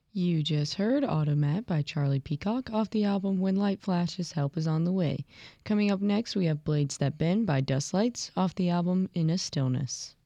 You just heard Automat by Charlie Peacock off the album When Light Flashes, Help Is on the Way. Coming up next, we have Blades That Bend by Dust Lights off the album In a Stillness.